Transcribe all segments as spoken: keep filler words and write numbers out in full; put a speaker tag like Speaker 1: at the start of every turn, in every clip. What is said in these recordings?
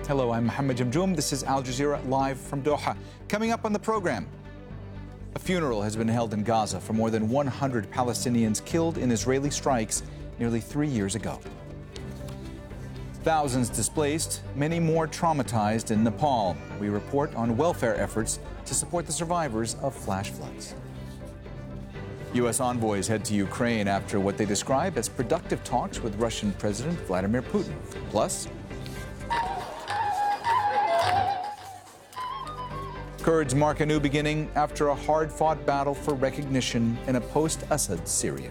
Speaker 1: Hello, I'm Mohammed Jamjoom. This is Al Jazeera live from Doha. Coming up on the program, a funeral has been held in Gaza for more than one hundred Palestinians killed in Israeli strikes nearly three years ago. Thousands displaced, many more traumatized in Nepal. We report on welfare efforts to support the survivors of flash floods. U S envoys head to Ukraine after what they describe as productive talks with Russian President Vladimir Putin. Plus, Kurds mark a new beginning after a hard-fought battle for recognition in a post-Assad Syria.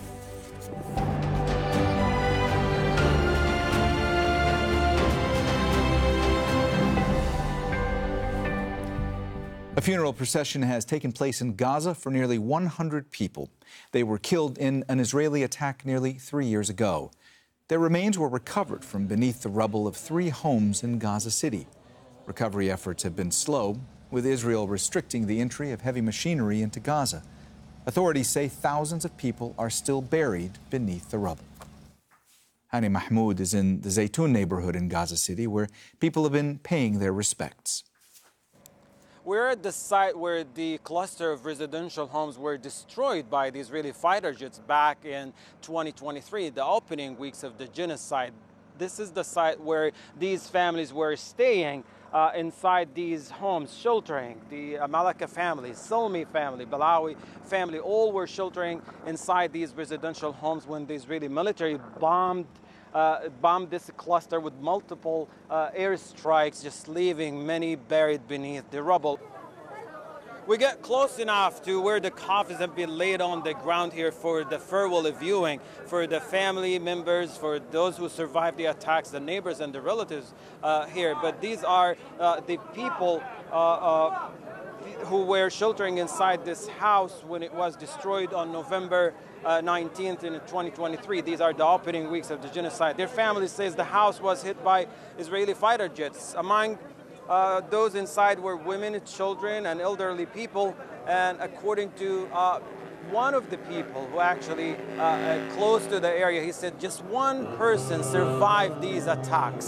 Speaker 1: A funeral procession has taken place in Gaza for nearly one hundred people. They were killed in an Israeli attack nearly three years ago. Their remains were recovered from beneath the rubble of three homes in Gaza City. Recovery efforts have been slow, with Israel restricting the entry of heavy machinery into Gaza. Authorities say thousands of people are still buried beneath the rubble. Hani Mahmoud is in the Zaytun neighborhood in Gaza City, where people have been paying their respects.
Speaker 2: We're at the site where the cluster of residential homes were destroyed by the Israeli fighter jets back in twenty twenty-three, the opening weeks of the genocide. This is the site where these families were staying uh, inside these homes, sheltering. The Malaka family, Salmi family, Balawi family, all were sheltering inside these residential homes when the Israeli military bombed Uh, bombed this cluster with multiple uh, airstrikes, just leaving many buried beneath the rubble. We get close enough to where the coffins have been laid on the ground here for the farewell viewing, for the family members, for those who survived the attacks, the neighbors and the relatives uh, here. But these are uh, the people uh, uh, who were sheltering inside this house when it was destroyed on November uh, nineteenth in twenty twenty-three. These are the opening weeks of the genocide. Their family says the house was hit by Israeli fighter jets. Among uh, those inside were women, children, and elderly people. And according to uh, one of the people who actually uh, close to the area, he said just one person survived these attacks.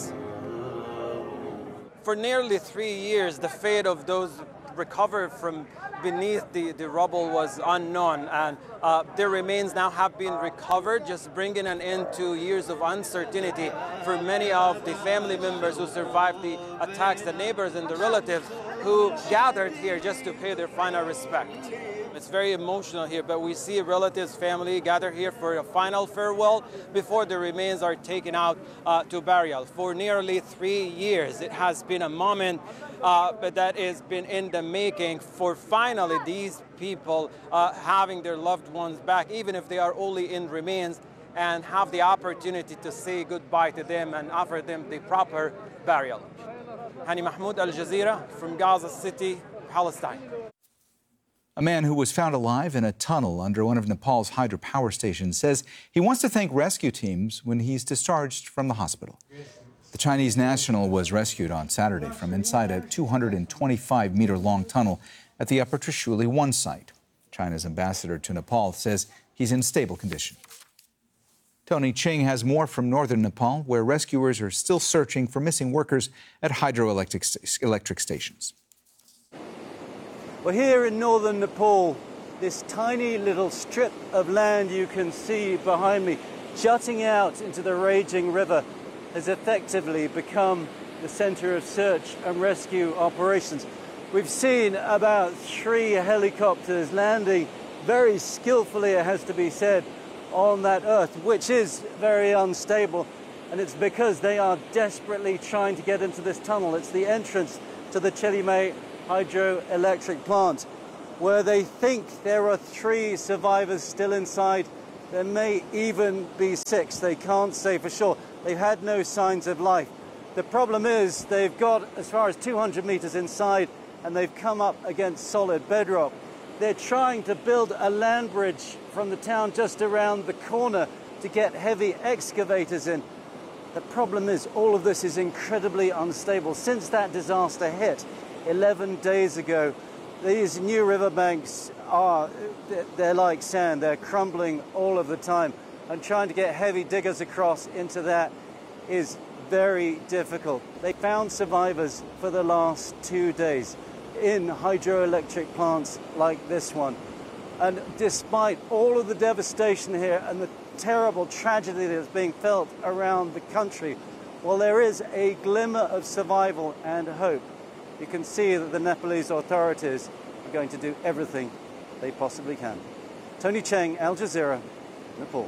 Speaker 2: For nearly three years, the fate of those recovered from beneath the, the rubble was unknown, and uh, their remains now have been recovered, just bringing an end to years of uncertainty for many of the family members who survived the attacks, the neighbors and the relatives who gathered here just to pay their final respect. It's very emotional here, but we see relatives, family gather here for a final farewell before the remains are taken out uh, to burial. For nearly three years, it has been a moment uh, that has been in the making for finally these people uh, having their loved ones back, even if they are only in remains, and have the opportunity to say goodbye to them and offer them the proper burial. Hani Mahmoud, Al Jazeera from Gaza City, Palestine.
Speaker 1: A man who was found alive in a tunnel under one of Nepal's hydropower stations says he wants to thank rescue teams when he's discharged from the hospital. The Chinese national was rescued on Saturday from inside a two hundred twenty-five meter long tunnel at the Upper Trishuli one site. China's ambassador to Nepal says he's in stable condition. Tony Ching has more from northern Nepal, where rescuers are still searching for missing workers at hydroelectric electric stations.
Speaker 3: Well, here in northern Nepal, this tiny little strip of land you can see behind me, jutting out into the raging river, has effectively become the center of search and rescue operations. We've seen about three helicopters landing very skillfully, it has to be said, on that earth, which is very unstable. And it's because they are desperately trying to get into this tunnel. It's the entrance to the Chelime hydroelectric plant, where they think there are three survivors still inside. There may even be six. They can't say for sure. They've had no signs of life. The problem is they've got as far as two hundred meters inside, and they've come up against solid bedrock. They're trying to build a land bridge from the town just around the corner to get heavy excavators in. The problem is all of this is incredibly unstable. Since that disaster hit eleven days ago, these new riverbanks are, they're like sand. They're crumbling all of the time. And trying to get heavy diggers across into that is very difficult. They found survivors for the last two days in hydroelectric plants like this one. And despite all of the devastation here and the terrible tragedy that is being felt around the country, well, there is a glimmer of survival and hope. You can see that the Nepalese authorities are going to do everything they possibly can. Tony Cheng, Al Jazeera, Nepal.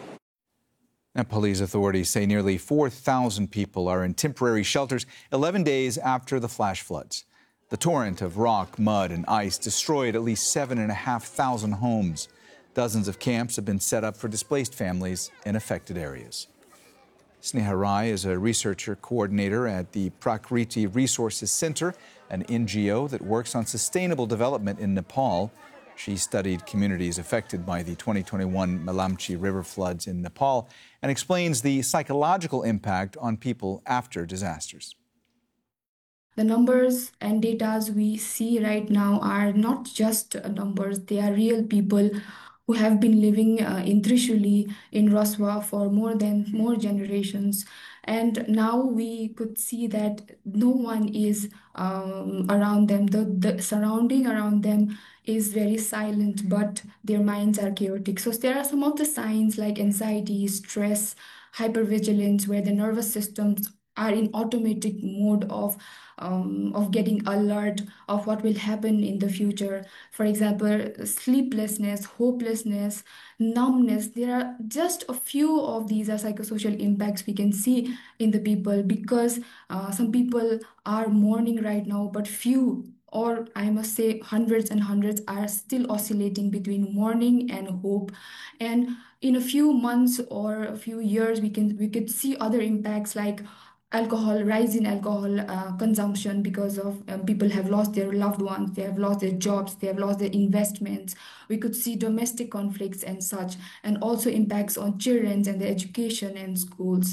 Speaker 1: Nepalese authorities say nearly four thousand people are in temporary shelters eleven days after the flash floods. The torrent of rock, mud, and ice destroyed at least seven and a half thousand homes. Dozens of camps have been set up for displaced families in affected areas. Sneha Rai is a researcher coordinator at the Prakriti Resources Center, an N G O that works on sustainable development in Nepal. She studied communities affected by the twenty twenty-one Melamchi River floods in Nepal and explains the psychological impact on people after disasters.
Speaker 4: The numbers and data we see right now are not just numbers, they are real people who have been living uh, in Trishuli, in Raswa for more than more generations. And now we could see that no one is um, around them. The, the surrounding around them is very silent, but their minds are chaotic. So there are some of the signs like anxiety, stress, hypervigilance, where the nervous systems are in automatic mode of um, of getting alert of what will happen in the future. For example, sleeplessness, hopelessness, numbness. There are just a few of these are psychosocial impacts we can see in the people, because uh, some people are mourning right now, but few, or I must say hundreds and hundreds, are still oscillating between mourning and hope. And in a few months or a few years, we can we could see other impacts like alcohol, rise in alcohol uh, consumption, because of um, people have lost their loved ones, they have lost their jobs, they have lost their investments. We could see domestic conflicts and such, and also impacts on children and their education and schools.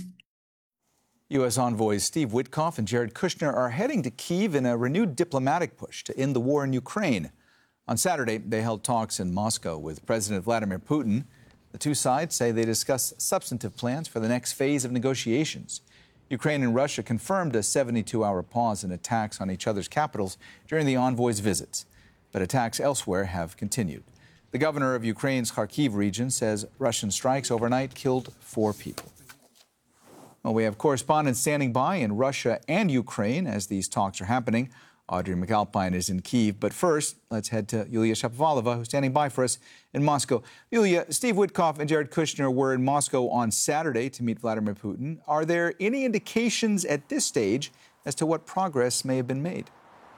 Speaker 1: U S envoys Steve Witkoff and Jared Kushner are heading to Kyiv in a renewed diplomatic push to end the war in Ukraine. On Saturday, they held talks in Moscow with President Vladimir Putin. The two sides say they discussed substantive plans for the next phase of negotiations. Ukraine and Russia confirmed a seventy-two hour pause in attacks on each other's capitals during the envoys' visits, but attacks elsewhere have continued. The governor of Ukraine's Kharkiv region says Russian strikes overnight killed four people. Well, we have correspondents standing by in Russia and Ukraine as these talks are happening. Audrey McAlpine is in Kyiv. But first, let's head to Yulia Shapovalova, who's standing by for us in Moscow. Yulia, Steve Witkoff and Jared Kushner were in Moscow on Saturday to meet Vladimir Putin. Are there any indications at this stage as to what progress may have been made?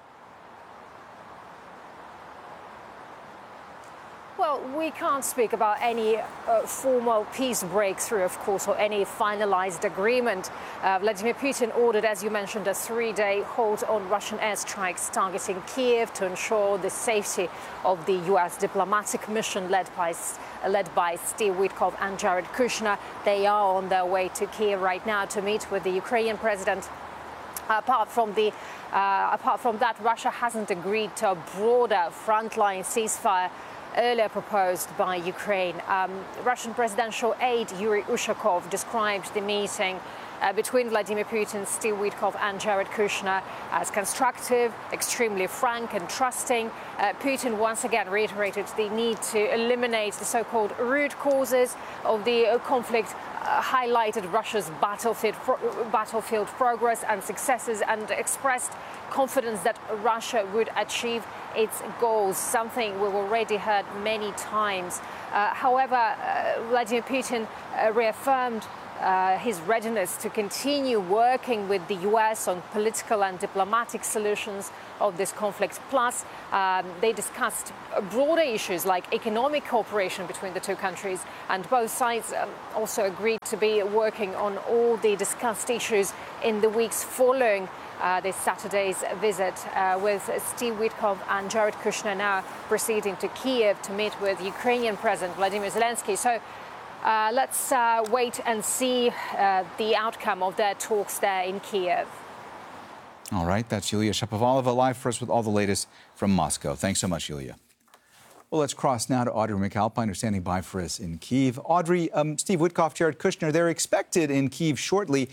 Speaker 5: Well, we can't speak about any uh, formal peace breakthrough, of course, or any finalized agreement. Uh, Vladimir Putin ordered, as you mentioned, a three-day halt on Russian airstrikes targeting Kiev to ensure the safety of the U S diplomatic mission led by, led by Steve Witkoff and Jared Kushner. They are on their way to Kiev right now to meet with the Ukrainian president. Apart from, the, uh, apart from that, Russia hasn't agreed to a broader frontline ceasefire earlier proposed by Ukraine. Um, Russian presidential aide Yuri Ushakov described the meeting uh, between Vladimir Putin, Steve Witkoff and Jared Kushner as constructive, extremely frank and trusting. Uh, Putin once again reiterated the need to eliminate the so-called root causes of the uh, conflict, uh, highlighted Russia's battlefield, pro battlefield progress and successes, and expressed confidence that Russia would achieve its goals, something we've already heard many times. Uh, however, uh, Vladimir Putin uh, reaffirmed uh, his readiness to continue working with the U S on political and diplomatic solutions of this conflict. Plus, um, they discussed broader issues like economic cooperation between the two countries, and both sides um, also agreed to be working on all the discussed issues in the weeks following Uh, this Saturday's visit, uh, with Steve Witkoff and Jared Kushner now proceeding to Kiev to meet with Ukrainian President Vladimir Zelensky. So uh, let's uh, wait and see uh, the outcome of their talks there in Kiev.
Speaker 1: All right, that's Yulia Shapovalova live for us with all the latest from Moscow. Thanks so much, Yulia. Well, let's cross now to Audrey McAlpine, who's standing by for us in Kyiv. Audrey, um, Steve Witkoff, Jared Kushner, they're expected in Kyiv shortly.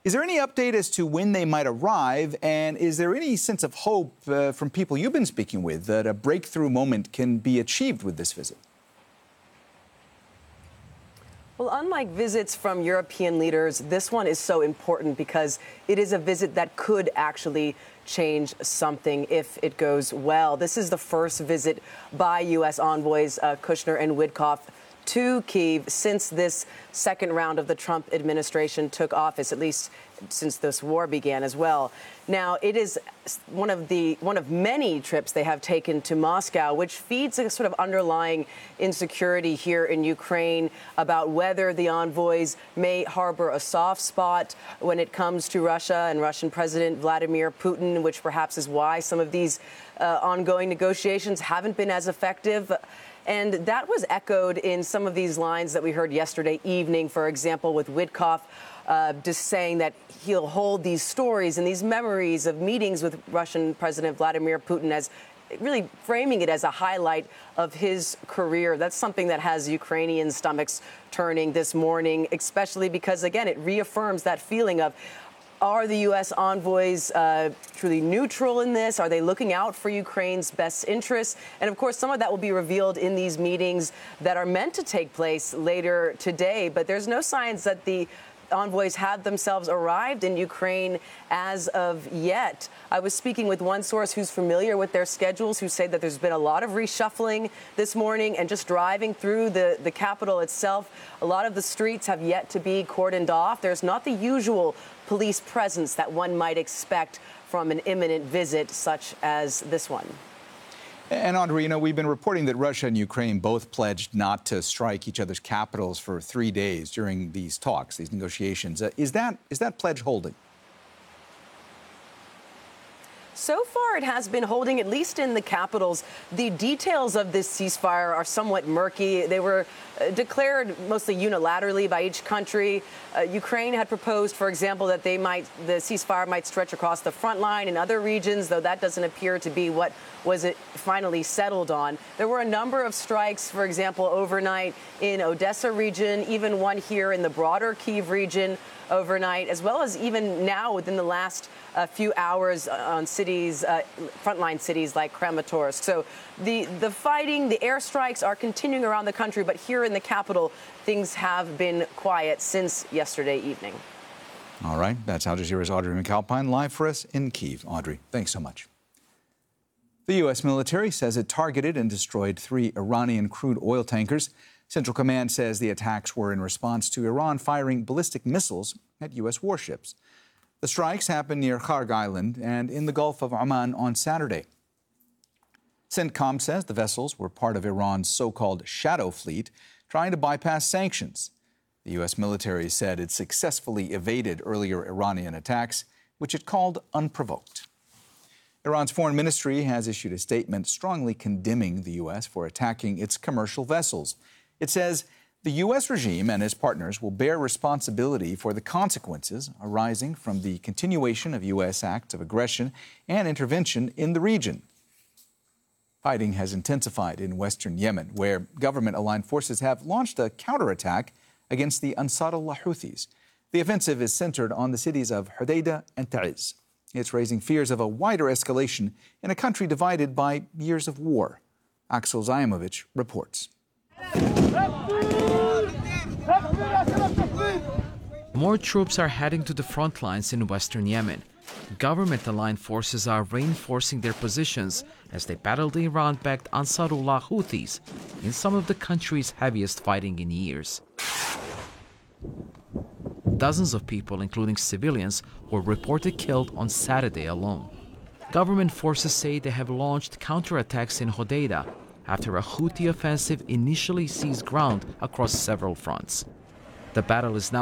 Speaker 1: Is there any update as to when they might arrive? And is there any sense of hope uh, from people you've been speaking with that a breakthrough moment can be achieved with this visit?
Speaker 6: Well, unlike visits from European leaders, this one is so important because it is a visit that could actually change something if it goes well. This is the first visit by U S envoys uh, Kushner and Witkoff to Kyiv since this second round of the Trump administration took office, at least since this war began as well. Now, it is one of the one of many trips they have taken to Moscow, which feeds a sort of underlying insecurity here in Ukraine about whether the envoys may harbor a soft spot when it comes to Russia and Russian President Vladimir Putin, which perhaps is why some of these uh, ongoing negotiations haven't been as effective. And that was echoed in some of these lines that we heard yesterday evening, for example, with Witkoff uh, just saying that he'll hold these stories and these memories of meetings with Russian President Vladimir Putin as really framing it as a highlight of his career. That's something that has Ukrainian stomachs turning this morning, especially because, again, it reaffirms that feeling of, are the U S envoys uh, truly neutral in this? Are they looking out for Ukraine's best interests? And, of course, some of that will be revealed in these meetings that are meant to take place later today. But there's no signs that the envoys have themselves arrived in Ukraine as of yet. I was speaking with one source who's familiar with their schedules, who say that there's been a lot of reshuffling this morning, and just driving through the, the capital itself, a lot of the streets have yet to be cordoned off. There's not the usual police presence that one might expect from an imminent visit such as this one.
Speaker 1: And, Audrey, you know, we've been reporting that Russia and Ukraine both pledged not to strike each other's capitals for three days during these talks, these negotiations. Uh, is that is that pledge holding?
Speaker 6: So far, it has been holding, at least in the capitals. The details of this ceasefire are somewhat murky. They were uh, declared mostly unilaterally by each country. Uh, Ukraine had proposed, for example, that they might the ceasefire might stretch across the front line in other regions, though that doesn't appear to be what was it finally settled on. There were a number of strikes, for example, overnight in Odessa region, even one here in the broader Kyiv region overnight, as well as even now within the last uh, few hours on cities, uh, frontline cities like Kramatorsk. So the, the fighting, the airstrikes are continuing around the country, but here in the capital, things have been quiet since yesterday evening.
Speaker 1: All right, that's Al Jazeera's Audrey McAlpine live for us in Kyiv. Audrey, thanks so much. The U S military says it targeted and destroyed three Iranian crude oil tankers. Central Command says the attacks were in response to Iran firing ballistic missiles at U S warships. The strikes happened near Kharg Island and in the Gulf of Oman on Saturday. CENTCOM says the vessels were part of Iran's so-called shadow fleet trying to bypass sanctions. The U S military said it successfully evaded earlier Iranian attacks, which it called unprovoked. Iran's foreign ministry has issued a statement strongly condemning the U S for attacking its commercial vessels. It says the U S regime and its partners will bear responsibility for the consequences arising from the continuation of U S acts of aggression and intervention in the region. Fighting has intensified in western Yemen, where government-aligned forces have launched a counterattack against the Ansarullah Houthis. The offensive is centered on the cities of Hodeidah and Ta'iz. It's raising fears of a wider escalation in a country divided by years of war. Axel Zaimovich reports.
Speaker 7: More troops are heading to the front lines in western Yemen. Government-aligned forces are reinforcing their positions as they battle the Iran-backed Ansarullah Houthis in some of the country's heaviest fighting in years. Dozens of people, including civilians, were reported killed on Saturday alone. Government forces say they have launched counterattacks in Hodeidah after a Houthi offensive initially seized ground across several fronts. The battle is now